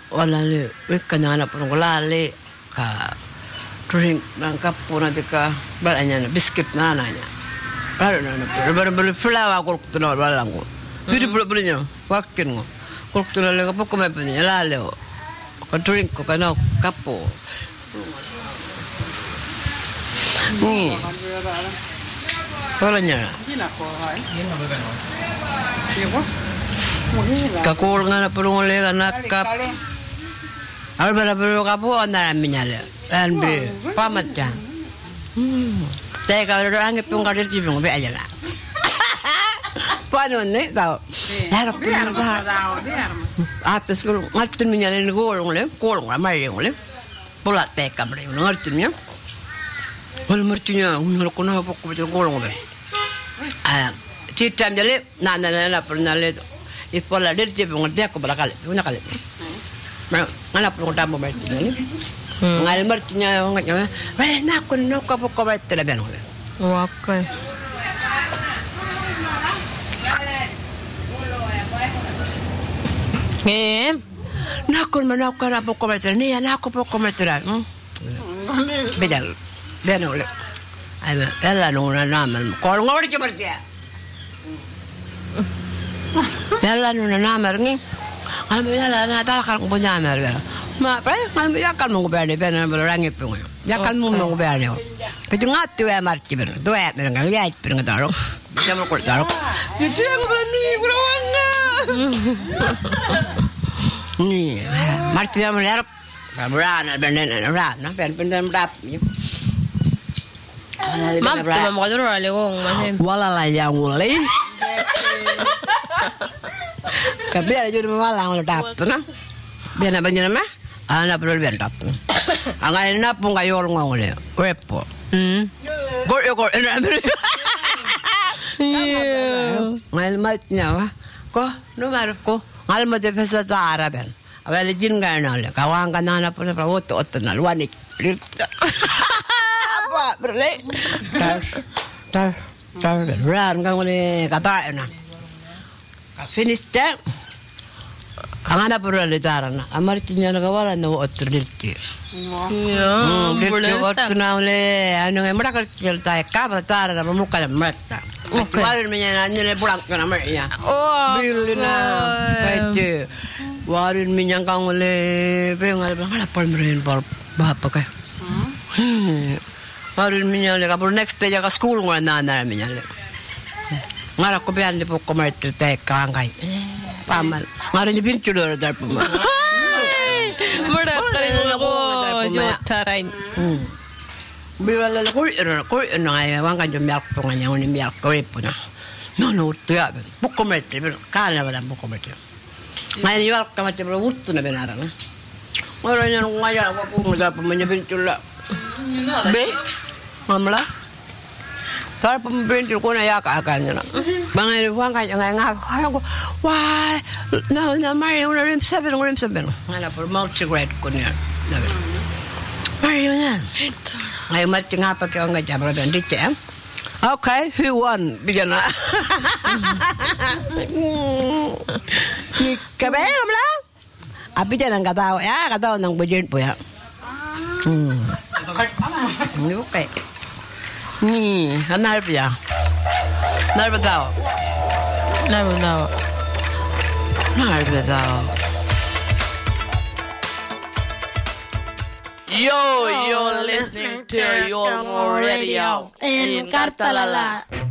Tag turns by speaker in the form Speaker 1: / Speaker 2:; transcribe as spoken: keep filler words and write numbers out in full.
Speaker 1: wala le weka na po ng lali ka drink ng kapo na di ka bala niya na biscuit na na niya. Lalo na na po. Baru-baru fulawa ko ito na wala lang ko. Pwede pula pula niya. Wakin ko. Kung ito na lang po kumay pa niya. Lali ko. Ka drink ko ka na kapo. Hmm. Wala niya. Kakul nga na pulong ulit ka nakap. Ano ba na pulong kapo? Ang namin niya lang. Ayan ba? Pamat ka. Saya kalau orang itu nggak ada cipung, be aja lah. Paano nih tahu? Harap punya tahu. Atas kalau ngerti menyalin golong le, golong ramai yang le. Pola tekam le, ngerti nya. Kalau ngertinya, unar kuna apa kau betul golong le. Ah, citam jadi, nana nana pernah le. Ipola dia cipung dia aku berakal, punya kali. Mana perlu tamu berarti ni? Ngal martinya nganya, "Weh, nak kun nak apa kau berarti dah benar."
Speaker 2: Okay. Eh,
Speaker 1: nak kun mana kau apa kau berarti ni? Nak aku apa kau berarti dah? Benar, benar. Ada, ada nuna nama. Kau ngori cuma dia. Ada nuna nama ni. Kalau ada nana tak akan punya nama. Ma, pa, kan ya kan mo berne berne orang itu. Ya kan mo mo berne. Kaju ngat tu ya marti berne. Tu ya berne kan ya berne taro. Dia mo ko taro. Itu yang berani berawanga. Ni, marti ya mo lerap. Berana berne rana, berne berne rap.
Speaker 2: Mam, tu mam ko dulu ale gong mahim.
Speaker 1: Wala la yang ulai. Kabel jadi malang dap tu na. Biar apa nama? Anak perlu bentak. Angai na pun kayo orang ngomong le. Repo. Hmm. Gor gor enak. Iya. Ngal matnya wah. Ko nomor ko. Ngal mat pesa cara ben. Awal jin kan le. Kawang kan anak pun pra otot otot na luanik. Apa berle? Tar tar tar ran kan le kata na. Ka finish that. Angana pura le tarana. Amartinya na kawala na otot dirti.
Speaker 2: Ya,
Speaker 1: Dirti otot na le. Ano nga mara kerja tay kaba tarana mamuka na mata. Okay. Warin minya na le pulang kana mernya.
Speaker 2: Oh.
Speaker 1: Bilina. Pete. Warin minya kang le pengal ngala par merin par bapa kay. Warin minya le kapur next day ka school ngana na minya le. Ngara ko bian di poko merti tay kangay. Pamal. Ngaron ni pintulo dar puma.
Speaker 2: Mura kayo ko jotarain.
Speaker 1: Hmm. Biwala ko ko na ay wang kan jumiak to nga ni miak ko ipuna. No no tuya. Poko merti kala wala poko merti. Ngayon iwal ka mati bro wutto na benara na. Ngaron yan ngaya ko mo dar puma ni pintulo. Be. Mamla. Tar pembintu ko na yaka akan na. Bangay wang kanya nga nga ko. Why? No, no, Mario na rim seven, rim seven. Ngala por multi-grade ko niya. Mario na. Ay mati nga pa kaya nga jabra dan dite. Okay, who won? Bigyan na. Kabe bla. Abi dyan ang katao. Ya, katao ng budget po ya. Hmm. Hindi okay. Ni, anar ya. Nar betao.
Speaker 2: Nar betao.
Speaker 1: Nar betao.
Speaker 3: Yo, you're listening to your radio in Cartalala.